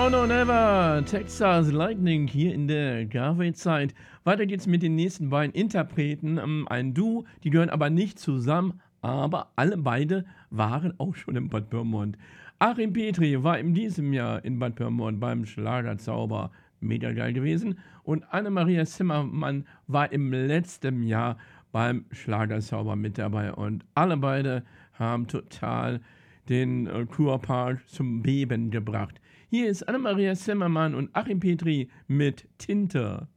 Now No Never, Texas Lightning hier in der Garvey-Zeit. Weiter geht's mit den nächsten beiden Interpreten. Ein Duo, die gehören aber nicht zusammen, aber alle beide waren auch schon in Bad Pyrmont. Achim Petri war in diesem Jahr in Bad Pyrmont beim Schlagerzauber mega geil gewesen und Annemaria Zimmermann war im letzten Jahr beim Schlagerzauber mit dabei und alle beide haben total den Kurpark zum Beben gebracht. Hier ist Annemaria Zimmermann und Achim Petri mit Tinte.